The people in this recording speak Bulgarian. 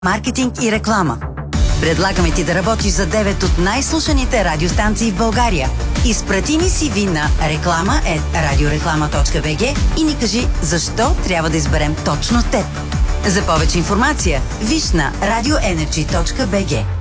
маркетинг и реклама. Предлагаме ти да работиш за 9 от най-слушаните радиостанции в България. Изпрати ни CV на reklama@radioreklama.bg и ни кажи защо трябва да изберем точно теб. За повече информация виж на radioenergy.bg.